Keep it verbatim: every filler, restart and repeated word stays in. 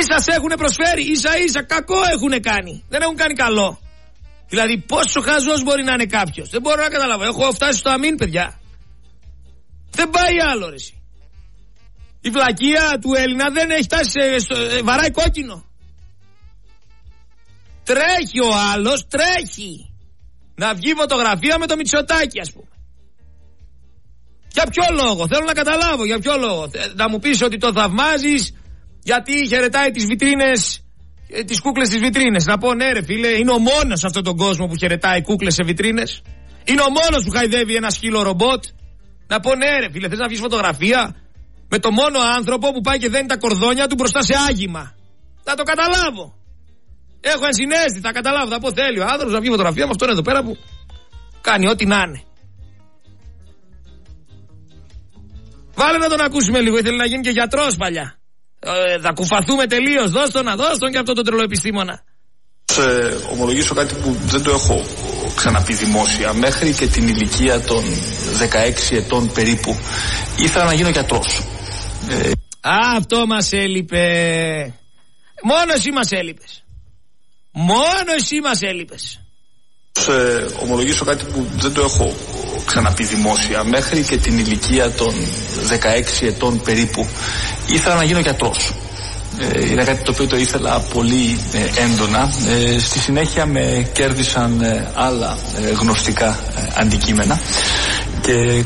Τι σας έχουνε προσφέρει? Ίσα ίσα κακό έχουνε κάνει. Δεν έχουν κάνει καλό. Δηλαδή πόσο χαζός μπορεί να είναι κάποιος? Δεν μπορώ να καταλάβω. Έχω φτάσει στο αμήν, παιδιά. Δεν πάει άλλο ρε εσύ. Η βλακεία του Έλληνα δεν έχει φτάσει σε, στο, ε, βαράει κόκκινο. Τρέχει ο άλλος, τρέχει να βγει φωτογραφία με το Μητσοτάκη, ας πούμε. Για ποιο λόγο? Θέλω να καταλάβω για ποιο λόγο. Να μου πεις ότι το θαυμάζεις γιατί χαιρετάει τις βιτρίνες, τις κούκλες στις βιτρίνες. Να πω ναι ρε φίλε, είναι ο μόνος σε αυτόν τον κόσμο που χαιρετάει κούκλες σε βιτρίνες. Είναι ο μόνος που χαϊδεύει ένα σκύλο ρομπότ. Να πω ναι ρε φίλε, θες να βγεις φωτογραφία με το μόνο άνθρωπο που πάει και δένει τα κορδόνια του μπροστά σε άγημα? Θα το καταλάβω. Έχω ενσυναίσθηση, θα καταλάβω. Θα πω θέλει ο άνθρωπος να βγει φωτογραφία με αυτόν εδώ πέρα που κάνει ό,τι να είναι. Βάλε να τον ακούσουμε λίγο, ήθελε να γίνει και γιατρός παλιά. Ε, θα κουφαθούμε τελείως. Δώσ' τον να δώσ' τον και αυτό το τρελοεπιστήμονα. Ε, ομολογήσω κάτι που δεν το έχω ξαναπεί δημόσια. Μέχρι και την ηλικία των δεκαέξι ετών περίπου ήθελα να γίνω γιατρός. Ε... Α, αυτό μας έλειπε. Μόνο εσύ μας έλειπες. Μόνο εσύ μας έλειπες. Ε, ομολογήσω κάτι που δεν το έχω ξαναπεί δημόσια. Μέχρι και την ηλικία των δεκαέξι ετών περίπου ήθελα να γίνω γιατρός. Ε, είναι κάτι το οποίο το ήθελα πολύ ε, έντονα. Ε, στη συνέχεια με κέρδισαν ε, άλλα ε, γνωστικά ε, αντικείμενα και